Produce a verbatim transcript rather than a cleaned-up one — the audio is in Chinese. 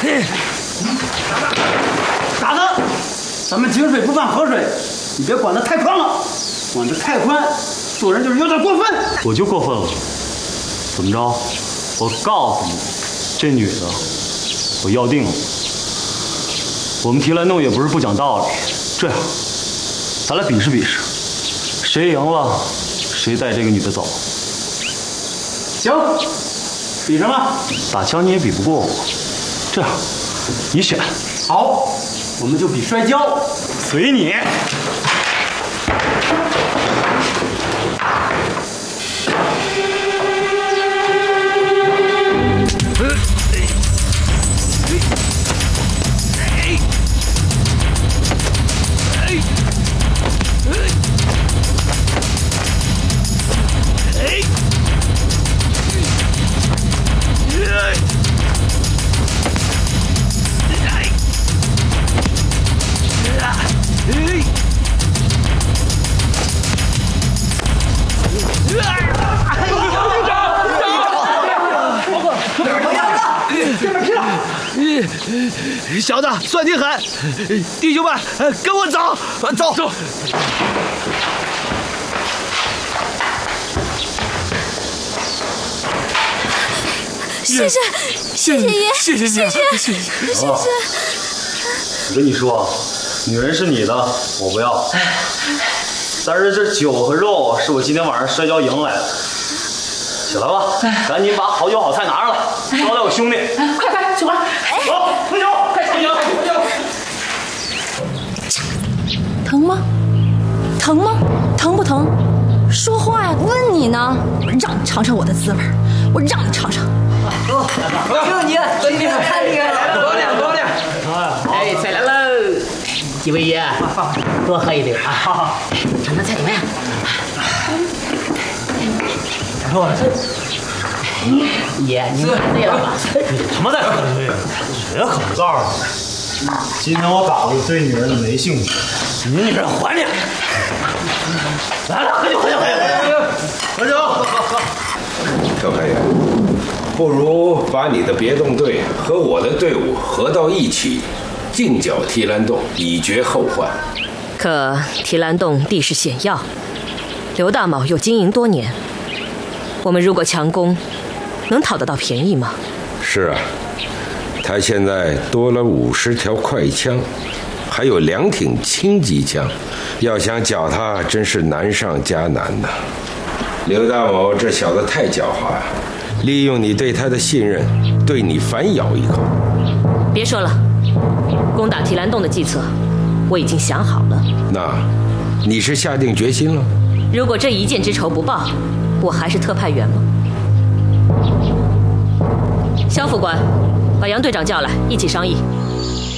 傻子，咱们井水不犯河水，你别管得太宽了，管得太宽，做人就是有点过分。 我就过分了，怎么着？我告诉你，这女的我要定了。我们提篮洞也不是不讲道理，这样，咱俩比试比试，谁赢了，谁带这个女的走。 行，比什么？ 打枪你也比不过我，这样，你选。 好，我们就比摔跤， 随你。 小子，算你狠！弟兄们，跟我走，走走。 谢谢，谢谢爷， 谢谢谢谢，谢谢，谢谢。 我跟你说，女人是你的，我不要。但是这酒和肉是我今天晚上摔跤赢来的。起来吧，赶紧把好酒好菜拿上来，招待我兄弟。 快快，去吧。 走，喝酒，快喝酒，喝酒。 疼吗？疼吗？疼不疼？说话呀！问你呢，我让你尝尝我的滋味，我让你尝尝。 就你，今天太厉害了，多点多点。哎，菜来喽！几位爷，多喝一点啊！好好，尝尝菜怎么样？ 说， 爷，您喝醉了吧？ 你他妈在喝醉了！谁可不告诉你，今天我嘎子对女人没兴趣，你女人还你！来来，喝酒喝酒喝酒喝酒！喝酒！ 特派员，不如把你的别动队和我的队伍合到一起，进剿提篮洞，以绝后患。 可提篮洞地势险要，刘大卯又经营多年，我们如果强攻，能讨得到便宜吗？ 是啊，他现在多了五十条快枪，还有两挺轻机枪，要想剿他，真是难上加难呐。刘大某这小子太狡猾，利用你对他的信任，对你反咬一口。 别说了，攻打提篮洞的计策我已经想好了。 那，你是下定决心了？ 如果这一箭之仇不报，我还是特派员吗？肖副官，把杨队长叫来，一起商议。